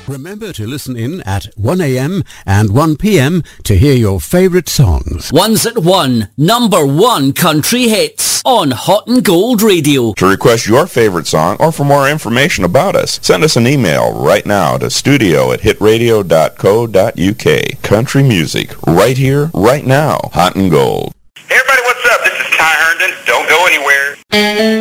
Remember to listen in at 1 a.m. and 1 p.m. to hear your favourite songs. Ones at 1, number 1 country hits on Hot and Gold Radio. To request your favourite song or for more information about us, send us an email right now to studio@hitradio.co.uk. Country music, right here, right now. Hot and Gold. Hey everybody, what's up? This is Ty Herndon. Don't go anywhere.